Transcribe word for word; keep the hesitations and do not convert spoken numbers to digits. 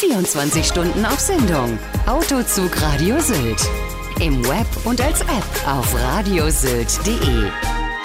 vierundzwanzig Stunden auf Sendung. Autozug Radio Sylt. Im Web und als App auf radiosylt punkt de.